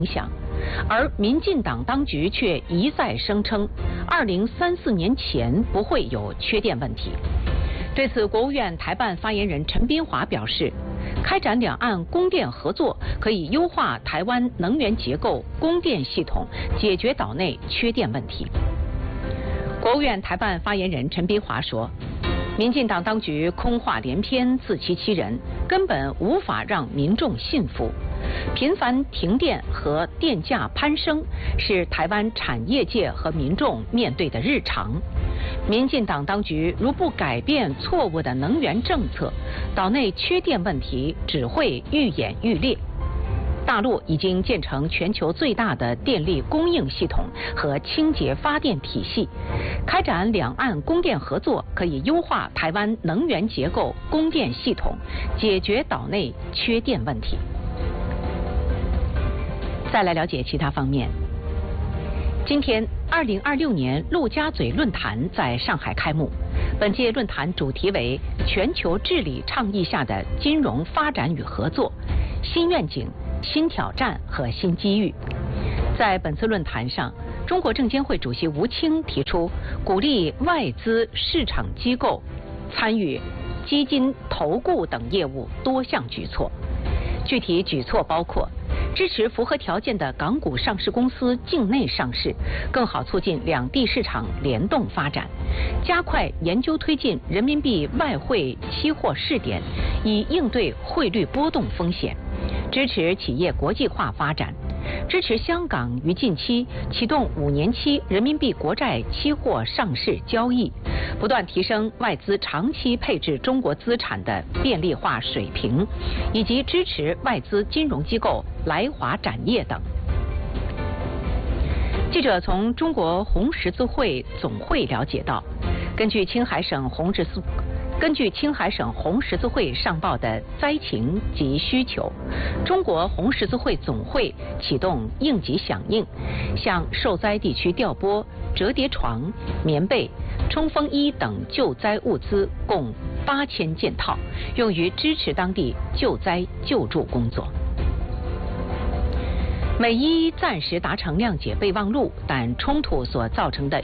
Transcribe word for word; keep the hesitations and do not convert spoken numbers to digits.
影响，而民进党当局却一再声称，二零三四年前不会有缺电问题。对此，国务院台办发言人陈斌华表示，开展两岸供电合作可以优化台湾能源结构、供电系统，解决岛内缺电问题。国务院台办发言人陈斌华说，民进党当局空话连篇、自欺欺人，根本无法让民众信服。频繁停电和电价攀升是台湾产业界和民众面对的日常。民进党当局如不改变错误的能源政策，岛内缺电问题只会愈演愈烈。大陆已经建成全球最大的电力供应系统和清洁发电体系，开展两岸供电合作，可以优化台湾能源结构、供电系统，解决岛内缺电问题。再来了解其他方面。今天，二零二六年陆家嘴论坛在上海开幕。本届论坛主题为“全球治理倡议下的金融发展与合作：新愿景、新挑战和新机遇”。在本次论坛上，中国证监会主席吴清提出，鼓励外资市场机构参与基金投顾等业务多项举措。具体举措包括支持符合条件的港股上市公司境内上市，更好促进两地市场联动发展；加快研究推进人民币外汇期货试点，以应对汇率波动风险；支持企业国际化发展；支持香港于近期启动五年期人民币国债期货上市交易，不断提升外资长期配置中国资产的便利化水平，以及支持外资金融机构来华展业等。记者从中国红十字会总会了解到，根据青海省红十字根据青海省红十字会上报的灾情及需求，中国红十字会总会启动应急响应，向受灾地区调拨折叠床、棉被、冲锋衣等救灾物资共八千件套，用于支持当地救灾救助工作。美伊暂时达成谅解备忘录，但冲突所造成的